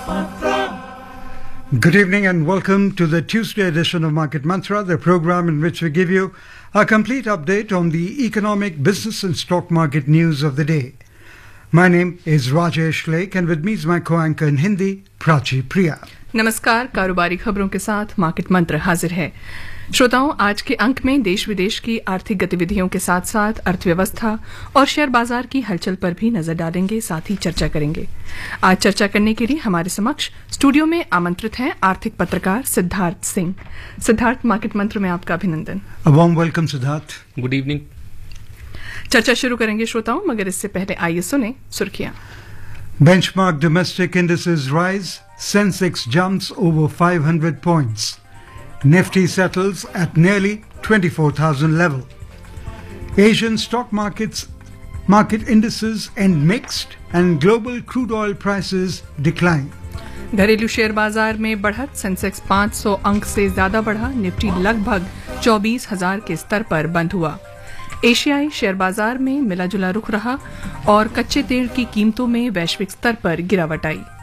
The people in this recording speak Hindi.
Good evening and welcome to the Tuesday edition of Market Mantra, the program in which we give you a complete update on the economic, business and stock market news of the day. My name is Rajesh Lake and with me is my co-anchor in Hindi, Prachi Priya. नमस्कार, कारोबारी खबरों के साथ मार्केट मंत्र हाजिर है। श्रोताओं, आज के अंक में देश विदेश की आर्थिक गतिविधियों के साथ साथ अर्थव्यवस्था और शेयर बाजार की हलचल पर भी नजर डालेंगे, साथ ही चर्चा करेंगे। आज चर्चा करने के लिए हमारे समक्ष स्टूडियो में आमंत्रित हैं आर्थिक पत्रकार सिद्धार्थ सिंह। सिद्धार्थ, मार्केट मंत्र में आपका अभिनंदन। A warm welcome, Siddharth. Good evening. चर्चा शुरू करेंगे श्रोताओं, मगर इससे पहले आइए सुने सुर्खियां। Benchmark domestic indices rise, Sensex jumps over 500 points. Nifty settles at nearly 24,000 level. Asian stock market indices end mixed and global crude oil prices decline. घरेलू शेयर बाजार में बढ़त, सेंसेक्स 500 अंक से ज्यादा बढ़ा, निफ्टी लगभग 24,000 के स्तर पर बंद हुआ। एशियाई शेयर बाजार में मिला जुला रुख रहा और कच्चे तेल की कीमतों में वैश्विक स्तर पर गिरावट आई।